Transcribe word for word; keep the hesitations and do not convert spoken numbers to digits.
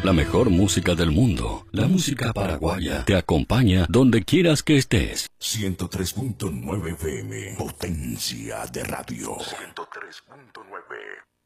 La mejor música del mundo, la música paraguaya, te acompaña donde quieras que estés. ciento tres punto nueve F M, potencia de radio. ciento tres punto nueve.